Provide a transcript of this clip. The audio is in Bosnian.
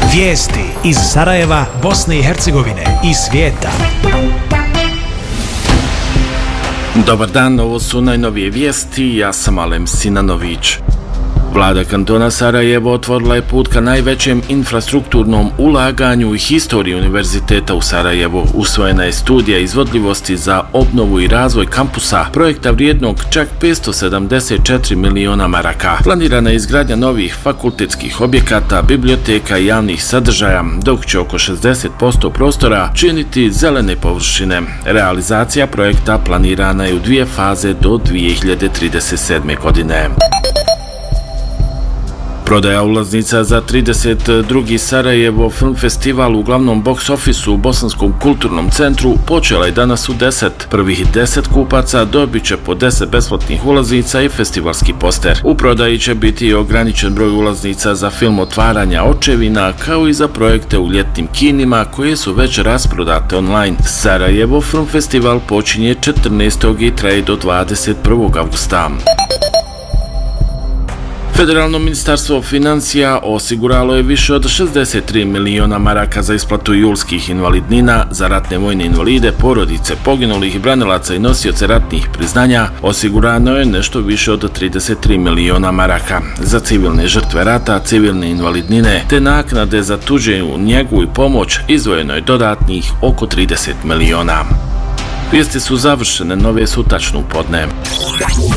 Vijesti iz Sarajeva, Bosne i Hercegovine i svijeta. Dobar dan, ovo su najnovije vijesti, ja sam Alem Sinanović. Vlada kantona Sarajevo otvorila je put ka najvećem infrastrukturnom ulaganju i historiji univerziteta u Sarajevu. Usvojena je studija izvodljivosti za obnovu i razvoj kampusa, projekta vrijednog čak 574 miliona maraka. Planirana je izgradnja novih fakultetskih objekata, biblioteka i javnih sadržaja, dok će oko 60% prostora činiti zelene površine. Realizacija projekta planirana je u 2 faze do 2037. godine. Prodaja ulaznica za 32. Sarajevo film festival u glavnom box ofisu u Bosanskom kulturnom centru počela je danas u 10. Prvih 10 kupaca dobit će po 10 besplatnih ulaznica i festivalski poster. U prodaji će biti i ograničen broj ulaznica za film Otvaranja očevina, kao i za projekte u ljetnim kinima koje su već rasprodate online. Sarajevo film festival počinje 14. i traje do 21. avgusta. Federalno ministarstvo financija osiguralo je više od 63 miliona maraka za isplatu julskih invalidnina za ratne vojne invalide, porodice poginulih branilaca i nosioce ratnih priznanja. Osigurano je nešto više od 33 miliona maraka. Za civilne žrtve rata, civilne invalidnine te naknade za tuđu njegu i pomoć izdvojeno je dodatnih oko 30 miliona. Vijesti su završene, nove su tačno u podne.